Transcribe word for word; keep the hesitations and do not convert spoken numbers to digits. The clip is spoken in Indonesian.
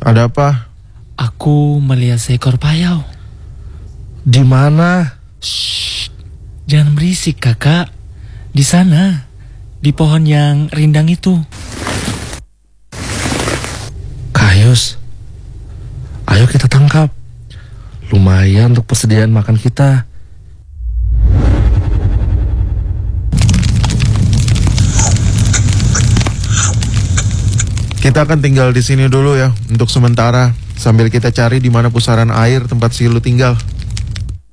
Ada apa? Aku melihat seekor payau. Di mana? Shh, jangan berisik kakak. Di sana, di pohon yang rindang itu. Kayus, ayo kita tangkap. Lumayan untuk persediaan makan kita. Kita akan tinggal di sini dulu ya untuk sementara sambil kita cari di mana pusaran air tempat si Lu tinggal.